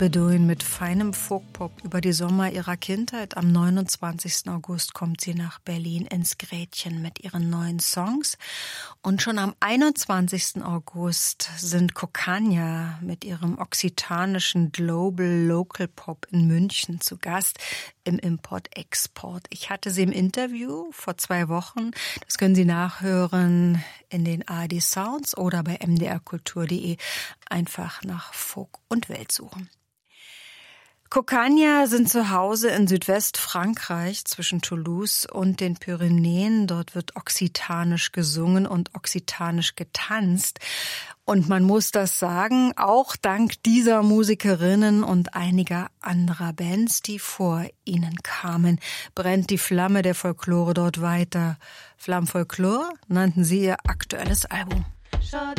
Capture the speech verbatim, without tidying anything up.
Beduin mit feinem Folkpop über die Sommer ihrer Kindheit. Am neunundzwanzigsten August kommt sie nach Berlin ins Gretchen mit ihren neuen Songs. Und schon am einundzwanzigsten August sind Kokania mit ihrem okzitanischen Global Local Pop in München zu Gast im Import-Export. Ich hatte sie im Interview vor zwei Wochen. Das können Sie nachhören in den A R D Sounds oder bei m d r kultur punkt de. Einfach nach Folk und Welt suchen. Kokania sind zu Hause in Südwestfrankreich zwischen Toulouse und den Pyrenäen. Dort wird okzitanisch gesungen und okzitanisch getanzt. Und man muss das sagen, auch dank dieser Musikerinnen und einiger anderer Bands, die vor ihnen kamen, brennt die Flamme der Folklore dort weiter. Flamme Folklore nannten sie ihr aktuelles Album. Schade.